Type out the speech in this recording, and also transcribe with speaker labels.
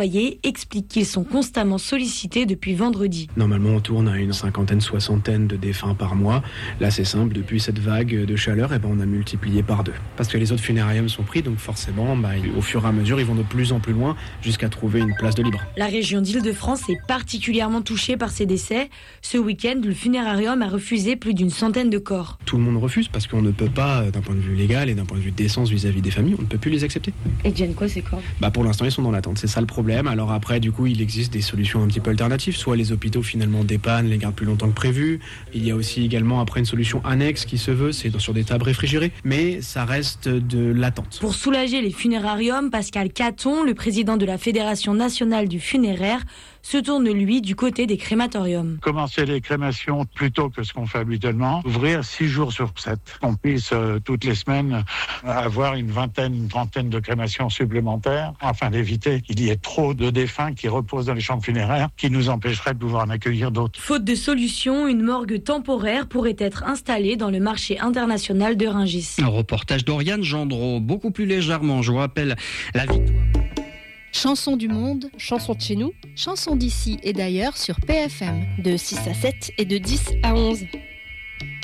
Speaker 1: employés expliquent qu'ils sont constamment sollicités depuis vendredi.
Speaker 2: Normalement, on tourne à une cinquantaine, soixantaine de défunts par mois. Là, c'est simple, depuis cette vague de chaleur, on a multiplié par 2. Parce que les autres funérariums sont pris, donc forcément, au fur et à mesure, ils vont de plus en plus loin jusqu'à trouver une place de libre.
Speaker 1: La région d'Île-de-France est particulièrement touchée par ces décès. Ce week-end, le funérarium a refusé plus d'une centaine de corps.
Speaker 2: Tout le monde refuse parce qu'on ne peut pas, d'un point de vue légal et d'un point de vue décence vis-à-vis des familles, on ne peut plus les accepter.
Speaker 1: Et deviennent quoi ces corps ?
Speaker 2: Pour l'instant, ils sont dans l'attente, c'est ça le problème. Alors après, du coup, il existe des solutions un petit peu alternatives. Soit les hôpitaux finalement dépannent, les gardent plus longtemps que prévu. Il y a aussi également après une solution annexe qui se veut, c'est sur des tables réfrigérées. Mais ça reste de l'attente.
Speaker 1: Pour soulager les funérariums, Pascal Caton, le président de la Fédération nationale du funéraire, se tourne lui du côté des crématoriums.
Speaker 3: Commencer les crémations plus tôt que ce qu'on fait habituellement, ouvrir 6 jours sur 7, qu'on puisse toutes les semaines avoir une trentaine de crémations supplémentaires, afin d'éviter qu'il y ait trop de défunts qui reposent dans les chambres funéraires, qui nous empêcheraient de pouvoir en accueillir d'autres.
Speaker 1: Faute de solution, une morgue temporaire pourrait être installée dans le marché international de Rungis.
Speaker 4: Un reportage d'Oriane Gendreau, beaucoup plus légèrement, je vous rappelle la victoire.
Speaker 5: Chansons du monde, chansons de chez nous, chansons d'ici et d'ailleurs sur PFM, de 6 à 7 et de 10 à 11.